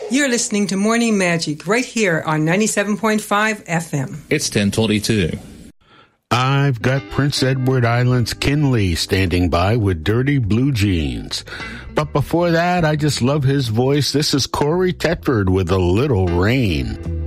You're listening to Morning Magic right here on 97.5 FM. It's 10:22. I've got Prince Edward Island's Kinley standing by with Dirty Blue Jeans. But before that, I just love his voice. This is Corey Tetford with A Little Rain.